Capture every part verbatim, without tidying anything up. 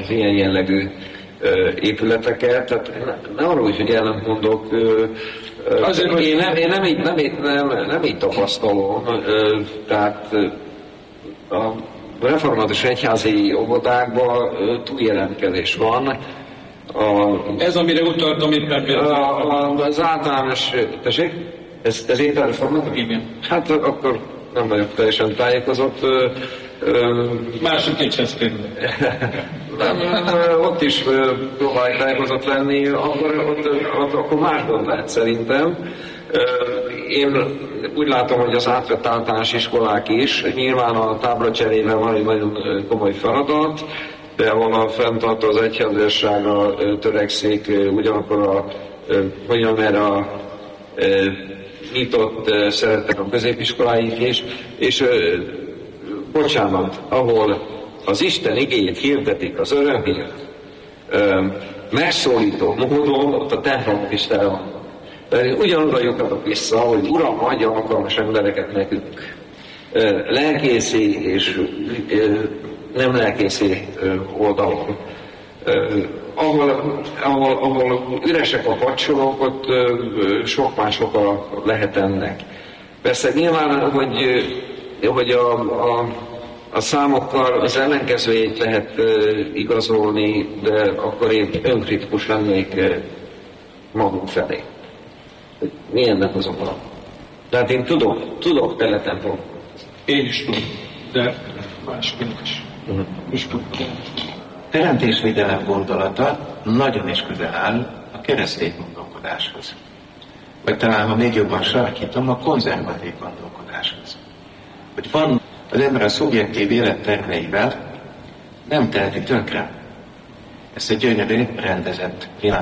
az ilyen jellegű épületeket, tehát ne arra úgy, hogy ellentmondok, Azért, én, nem, én nem, így, nem, nem, nem így tapasztalom, tehát a református egyházi óvodákban túljelentkezés van. A, ez amire utalt, amit nem a, az általános, tessék? Ez, ez én református? Igen. Hát akkor nem vagyok teljesen tájékozott. Másik egyházként. Nem, ott is próbálj tájékozott lenni, akkor, ott, ott, akkor más gond lehet szerintem. Én úgy látom, hogy az átvett általános iskolák is, nyilván a táblacserével van egy nagyon komoly feladat, de ahol a fenntartó az egyházasságra törekszik, ugyanakkor a, hogyan erre a nyitott szeretnek a középiskoláik is, és bocsánat, ahol az Isten igéjét hirdetik az örömhírt, megszólító módon, ott a templomok is tele van. Ugyanoda jutottak vissza, hogy Uram, adja alkalmas embereket nekünk. Lelkészi és nem lelkészi oldalon. Ahol, ahol, ahol üresek a padsorok, ott sok más oka lehet ennek. Persze nyilván, hogy, hogy a, a, a számokkal az ellenkezőjét lehet igazolni, de akkor én önkritikus lennék magunk felé. Mi ennek az oka? Tehát én tudok, tudok teletemplom. Én is tudom, de másként is. Uh-huh. is tudom. Teremtésvédelem gondolata nagyon is közel áll a keresztény gondolkodáshoz. Vagy talán, ha még jobban sarkítom, a konzervatív gondolkodáshoz. Hogy van az ember a szubjektív életterveivel nem teheti tönkre. Ez egy gyönyörű, rendezett világ.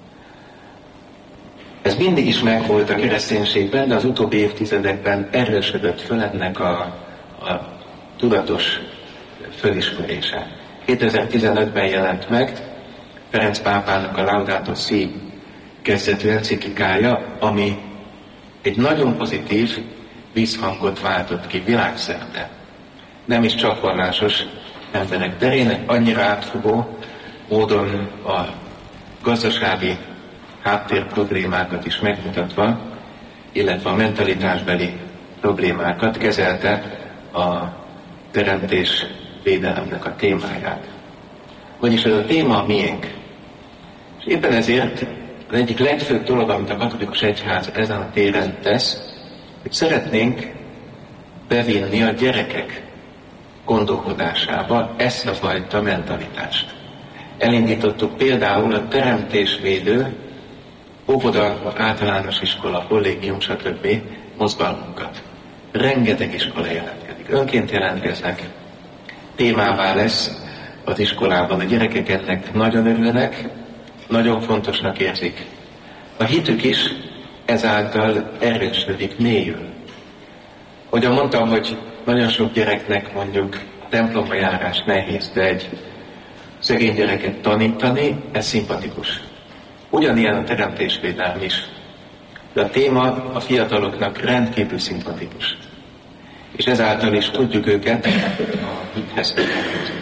Ez mindig is megvolt a kereszténységben, de az utóbbi évtizedekben erősödött föl ennek a, a tudatos fölismerése. kétezer-tizenötben jelent meg Ferenc pápának a Laudato Si kezdetű enciklikája, ami egy nagyon pozitív visszhangot váltott ki világszerte. Nem is csak vallásos emberek terén, annyira átfogó módon a gazdasági háttér problémákat is megmutatva, illetve a mentalitásbeli problémákat kezelte a teremtés védelemnek a témáját. Vagyis ez a téma a miénk. És éppen ezért az egyik legfőbb dolog, amit a katolikus egyház ezen a téren tesz, hogy szeretnénk bevinni a gyerekek gondolkodásába ezt a fajta mentalitást. Elindítottuk például a teremtésvédő, óvoda, általános iskola, kollégium, stb. Mozgalmunkat. Rengeteg iskola jelentkezik. Önként jelentkeznek. Témává lesz az iskolában. A gyerekek ennek nagyon örülnek, nagyon fontosnak érzik. A hitük is ezáltal erősödik, mélyül. Hogyan mondtam, hogy nagyon sok gyereknek mondjuk templomba járás nehéz, de egy szegény gyereket tanítani, ez szimpatikus. Ugyanilyen a teremtésvédelem is. De a téma a fiataloknak rendkívül szimpatikus. És ezáltal is tudjuk őket a hithez kötni.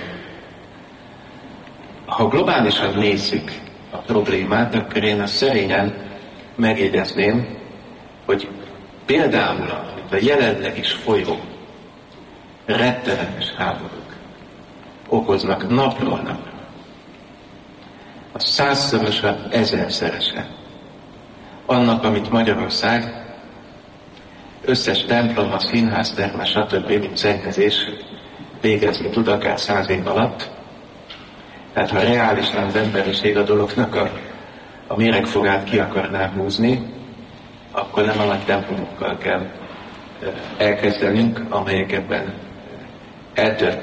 Ha globálisan nézzük a problémát, akkor én azt szerényen megjegyezném, hogy például a jelenleg is folyó rettenetes háborúk okoznak napról napra a százszorosa, ezerszerese annak, amit Magyarország összes templom, színház, terme, stb. Mint szennyezés végezni tud akár száz év alatt. Tehát ha reálisan az emberiség a dolognak a, a méregfogát ki akarná húzni, akkor nem a nagy templomokkal kell elkezdenünk, amelyek ebben eltört